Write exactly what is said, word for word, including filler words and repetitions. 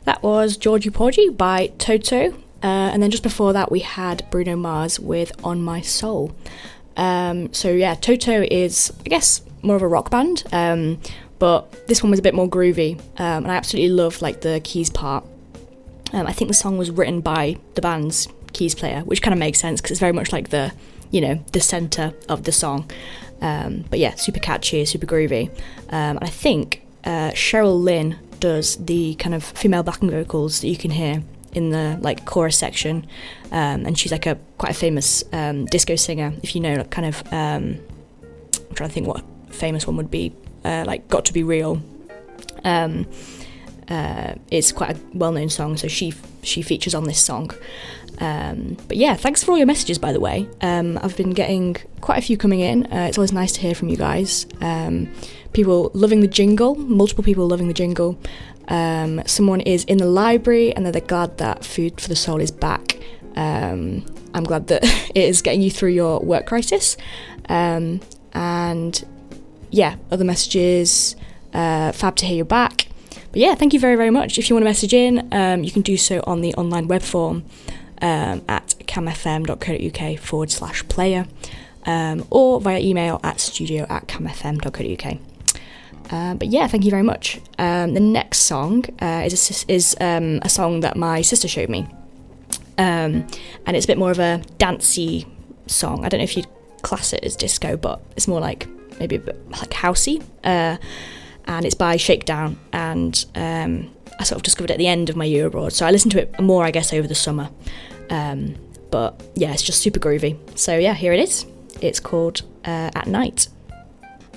That was Georgie Porgy by Toto, uh, and then just before that we had Bruno Mars with On My Soul. Um, so yeah, Toto is, I guess, more of a rock band, um, but this one was a bit more groovy, um, and I absolutely love like the keys part. Um, I think the song was written by the band's keys player, which kind of makes sense because it's very much like the, you know, the centre of the song. Um, but yeah, super catchy, super groovy. Um, and I think uh, Cheryl Lynn does the kind of female backing vocals that you can hear in the like chorus section, um, and she's like a quite a famous um, disco singer. If you know, like, kind of, um, I'm trying to think what a famous one would be, uh, like Got to Be Real. Um, uh, it's quite a well-known song, so she she features on this song. Um, but yeah, thanks for all your messages, by the way. Um, I've been getting quite a few coming in. Uh, it's always nice to hear from you guys. Um, people loving the jingle, multiple people loving the jingle. Um, someone is in the library and they're glad that Food for the Soul is back. Um, I'm glad that it is getting you through your work crisis. Um, and yeah, other messages, uh, fab to hear you're back. But yeah, thank you very, very much. If you want to message in, um, you can do so on the online web form. Um, at camfm.co.uk forward slash player, um, or via email at studio at camfm.co.uk. Um, but yeah, thank you very much. Um, the next song uh, is, a, is um, a song that my sister showed me, um, and it's a bit more of a dancey song. I don't know if you'd class it as disco, but it's more like maybe a bit like housey, uh, and it's by Shakedown, and um, I sort of discovered it at the end of my year abroad, so I listened to it more, I guess, over the summer. Um, but yeah, it's just super groovy. So yeah, here it is. It's called uh, At Night.